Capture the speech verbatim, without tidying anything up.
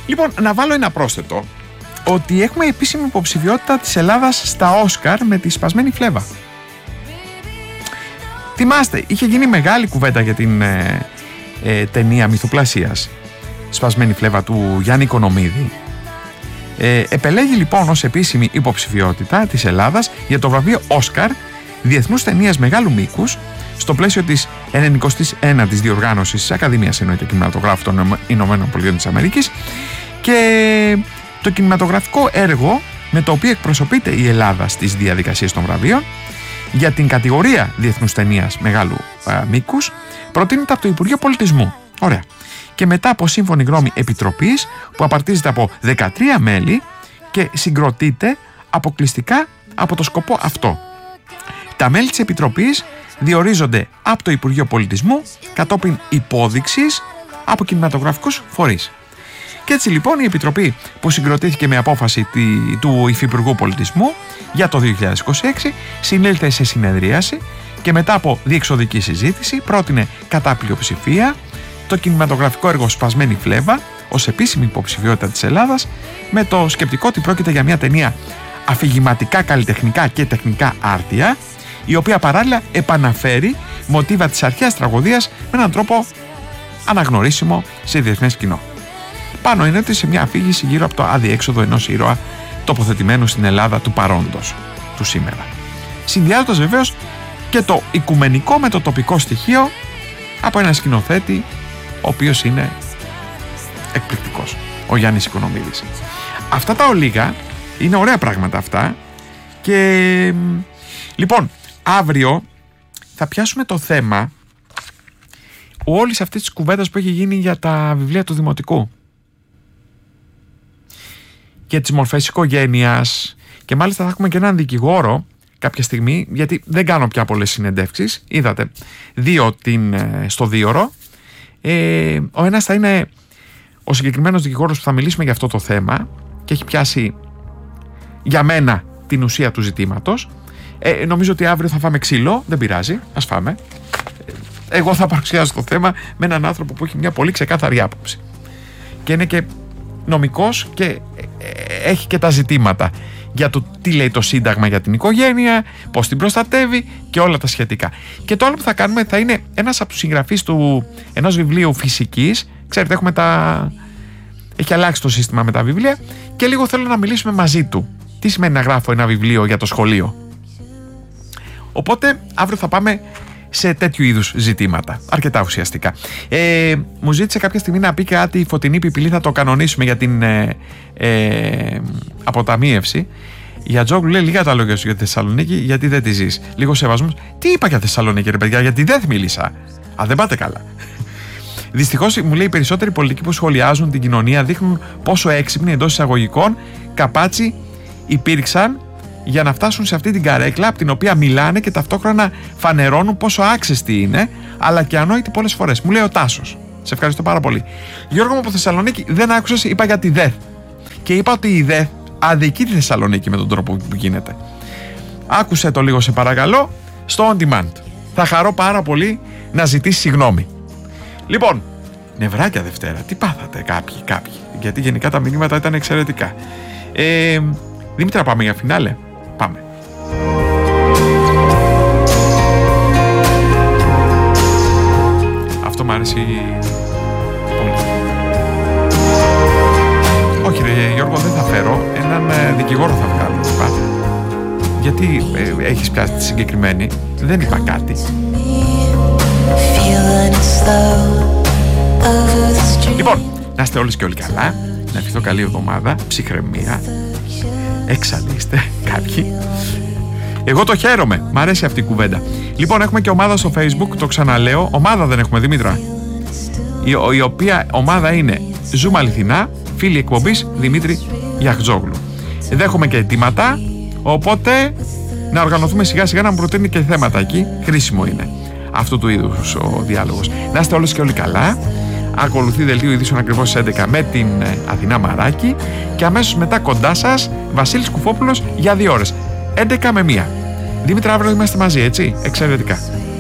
Λοιπόν, να βάλω ένα πρόσθετο, ότι έχουμε επίσημη υποψηφιότητα της Ελλάδας στα Όσκαρ με τη Σπασμένη Φλέβα. Θυμάστε, είχε γίνει μεγάλη κουβέντα για την ε, ε, ταινία μυθοπλασίας Σπασμένη Φλέβα του Γιάννη Οικονομίδη. Ε, επελέγει λοιπόν ως επίσημη υποψηφιότητα της Ελλάδας για το βραβείο Όσκαρ Διεθνούς Ταινίας Μεγάλου Μήκους στο πλαίσιο της ενενηκοστής ένατης διοργάνωσης της Ακαδημίας εννοείται Κινηματογράφου των Ηνωμένων Πολιτειών της Αμερικής, και το κινηματογραφικό έργο με το οποίο εκπροσωπείται η Ελλάδα στις διαδικασίες των βραβείων για την κατηγορία Διεθνούς Ταινίας Μεγάλου α, Μήκους προτείνεται από το Υπουργείο Πολιτισμού. Ωραία. Και μετά από σύμφωνη γνώμη επιτροπής που απαρτίζεται από δεκατρία μέλη και συγκροτείται αποκλειστικά από το σκοπό αυτό. Τα μέλη της επιτροπής διορίζονται από το Υπουργείο Πολιτισμού κατόπιν υπόδειξης από κινηματογραφικούς φορείς. Και έτσι λοιπόν η επιτροπή που συγκροτήθηκε με απόφαση του Υφυπουργού Πολιτισμού για το δύο χιλιάδες είκοσι έξι συνήλθε σε συνεδρίαση και μετά από διεξοδική συζήτηση πρότεινε κατά πλειοψηφία το κινηματογραφικό έργο Σπασμένη Φλέβα ως επίσημη υποψηφιότητα της Ελλάδας, με το σκεπτικό ότι πρόκειται για μια ταινία αφηγηματικά, καλλιτεχνικά και τεχνικά άρτια, η οποία παράλληλα επαναφέρει μοτίβα της αρχαίας τραγωδίας με έναν τρόπο αναγνωρίσιμο σε διεθνές κοινό. Πάνω είναι ότι σε μια αφήγηση γύρω από το αδιέξοδο ενός ήρωα τοποθετημένου στην Ελλάδα του παρόντος, του σήμερα. Συνδυάζοντας βεβαίως και το οικουμενικό με το τοπικό στοιχείο από έναν σκηνοθέτη ο οποίος είναι εκπληκτικός, ο Γιάννης Οικονομίδης. Αυτά τα ολίγα είναι ωραία πράγματα αυτά. Και λοιπόν, αύριο θα πιάσουμε το θέμα όλης αυτής της κουβέντας που έχει γίνει για τα βιβλία του Δημοτικού, για τις μορφές οικογένειας, και μάλιστα θα έχουμε και έναν δικηγόρο κάποια στιγμή, γιατί δεν κάνω πια πολλές συνεντεύξεις, είδατε, δύο την, στο δίωρο. Ε, ο ένας θα είναι ο συγκεκριμένος δικηγόρος που θα μιλήσουμε για αυτό το θέμα και έχει πιάσει για μένα την ουσία του ζητήματος. Ε, νομίζω ότι αύριο θα φάμε ξύλο, δεν πειράζει, ας φάμε. Εγώ θα παρουσιάσω το θέμα με έναν άνθρωπο που έχει μια πολύ ξεκάθαρη άποψη και είναι και νομικός και έχει και τα ζητήματα για το τι λέει το Σύνταγμα για την οικογένεια, πώς την προστατεύει και όλα τα σχετικά. Και το άλλο που θα κάνουμε θα είναι ένας από τους συγγραφείς του ενός βιβλίου φυσικής. Ξέρετε, έχουμε τα... έχει αλλάξει το σύστημα με τα βιβλία και λίγο θέλω να μιλήσουμε μαζί του. Τι σημαίνει να γράφω ένα βιβλίο για το σχολείο. Οπότε αύριο θα πάμε σε τέτοιου είδους ζητήματα, αρκετά ουσιαστικά. Ε, μου ζήτησε κάποια στιγμή να πει κάτι η Φωτεινή Πιπηλή, θα το κανονίσουμε για την ε, ε, αποταμίευση. Για Τζόγλου λέει λίγα τα λόγια σου για τη Θεσσαλονίκη, γιατί δεν τη ζεις. Λίγο σεβασμός. Τι είπα για Θεσσαλονίκη, ρε παιδιά, γιατί δεν μίλησα. Α, δεν πάτε καλά. Δυστυχώς, μου λέει, οι περισσότεροι πολιτικοί που σχολιάζουν την κοινωνία δείχνουν πόσο έξυπνοι εντός εισαγωγικών καπάτσι υπήρξαν για να φτάσουν σε αυτή την καρέκλα από την οποία μιλάνε και ταυτόχρονα φανερώνουν πόσο άξεστοι είναι, αλλά και ανόητοι πολλές φορές. Μου λέει ο Τάσος. Σε ευχαριστώ πάρα πολύ. Γιώργο μου, από Θεσσαλονίκη δεν άκουσες, είπα για τη ΔΕΘ. Και είπα ότι η ΔΕΘ αδικεί τη Θεσσαλονίκη με τον τρόπο που γίνεται. Άκουσε το λίγο, σε παρακαλώ, στο on demand. Θα χαρώ πάρα πολύ να ζητήσει συγγνώμη. Λοιπόν, νευράκια Δευτέρα. Τι πάθατε κάποιοι, κάποιοι. Γιατί γενικά τα μηνύματα ήταν εξαιρετικά. Ε, Δήμητρα, πάμε για φινάλε. Πάμε. Αυτό μου άρεσε πολύ. Όχι ρε Γιώργο, δεν θα φέρω. Έναν ε, δικηγόρο θα βγάλω. Είπα. Γιατί ε, έχεις πιάσει τη συγκεκριμένη. Δεν είπα κάτι. Λοιπόν, να είστε όλες και όλοι καλά. Να ευχηθώ καλή εβδομάδα. Ψυχραιμία. Εξαλείστε κάποιοι. Εγώ το χαίρομαι. Μ' αρέσει αυτή η κουβέντα. Λοιπόν, έχουμε και ομάδα στο Facebook. Το ξαναλέω. Ομάδα δεν έχουμε, Δημήτρα. Η, η οποία ομάδα είναι Ζούμε Αληθινά, φίλοι εκπομπής Δημήτρη Γιαχτζόγλου. Δέχομαι και αιτήματα. Οπότε να οργανωθούμε σιγά σιγά να μου προτείνει και θέματα εκεί. Χρήσιμο είναι αυτού του είδους ο διάλογος. Να είστε όλες και όλοι καλά. Ακολουθεί δελτίο ειδήσεων ακριβώς στις έντεκα με την Αθηνά Μαράκη και αμέσως μετά κοντά σας Βασίλης Κουφόπουλος για δύο ώρες, έντεκα με μία. Δήμητρα, αύριο είμαστε μαζί, έτσι, εξαιρετικά.